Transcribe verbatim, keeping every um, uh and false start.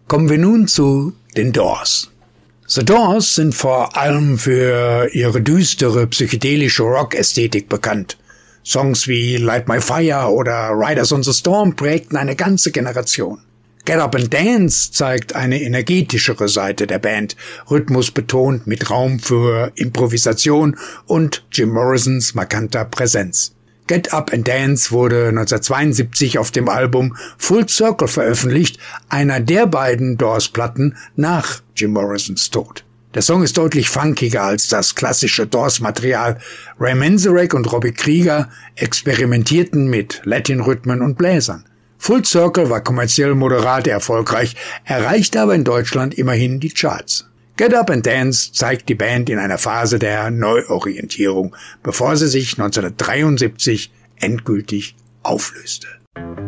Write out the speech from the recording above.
Kommen wir nun zu den Doors. The Doors sind vor allem für ihre düstere, psychedelische Rock-Ästhetik bekannt. Songs wie Light My Fire oder Riders on the Storm prägten eine ganze Generation. Get Up and Dance zeigt eine energetischere Seite der Band, rhythmusbetont mit Raum für Improvisation und Jim Morrisons markanter Präsenz. Get Up and Dance wurde neunzehnhundertzweiundsiebzig auf dem Album Full Circle veröffentlicht, einer der beiden Doors-Platten nach Jim Morrisons Tod. Der Song ist deutlich funkiger als das klassische Doors-Material. Ray Manzarek und Robbie Krieger experimentierten mit Latin-Rhythmen und Bläsern. Full Circle war kommerziell moderat erfolgreich, erreichte aber in Deutschland immerhin die Charts. Get Up and Dance zeigt die Band in einer Phase der Neuorientierung, bevor sie sich neunzehnhundertdreiundsiebzig endgültig auflöste.